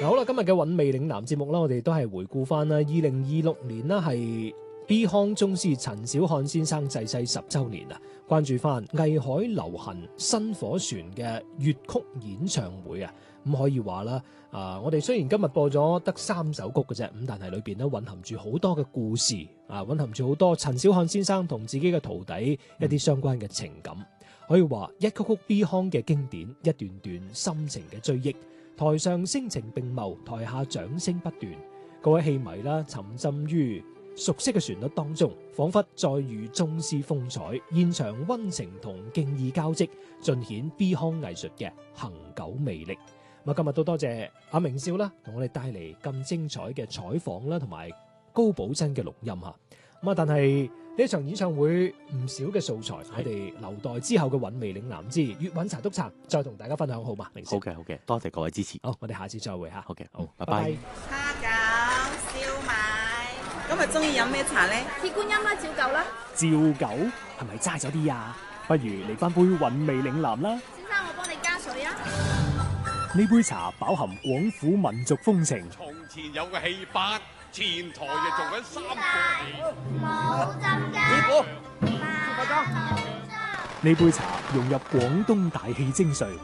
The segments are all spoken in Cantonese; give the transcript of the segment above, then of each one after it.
好啦，今日嘅韻味嶺南節目啦，我哋都係回顧翻啦，2026年啦係 Beyond 宗師陳小漢先生逝世10週年啊，關注翻藝海流行新火船嘅粵曲演唱會啊，咁可以話啦，我哋雖然今日播咗得3首曲嘅啫，咁但係裏邊咧蘊含住好多嘅故事啊，蘊含住好多陳小漢先生同自己嘅徒弟一啲相關嘅情感，可以話一曲曲 Beyond 嘅經典，一段段深情嘅追憶。台上聲情並茂，台下掌聲不斷。各位戲迷啦，沉浸於熟悉嘅旋律當中，仿佛再遇宗師風采，現場溫情同敬意交織，盡顯 Beyond 藝術嘅恆久魅力。咁今日都多謝阿明少啦，同我哋帶嚟咁精彩嘅採訪啦，同埋高寶珍嘅錄音吓。但係呢場演唱會唔少嘅素材，我哋留待之後嘅韻味嶺南之粵韻茶督茶再同大家分享，好嘛？明少。 好嘅，多謝各位支持。 好，我哋下次再會吓。 好嘅， 好， 拜拜。 蝦餃、燒賣，今日中意飲咩茶咧？ 鐵觀音啦，照舊啦。 照舊係咪齋咗啲啊？不如嚟翻杯韻味嶺南啦。 先生，我幫你加水啊。 呢杯茶飽含廣府民族風情。 從前有個戲班，前台就做緊3個冇浸㗎。 呢杯茶融入廣東大氣精髓。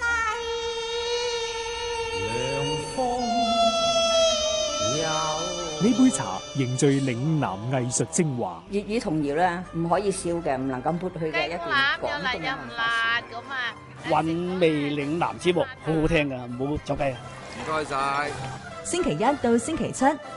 呢杯茶凝聚嶺南藝術精華。 粵語童謠咧，唔可以少嘅，唔能夠抹去嘅一段廣東嘅文化。 韻味嶺南節目好好聽噶，唔好走雞啊！ 唔該晒。 星期1到星期7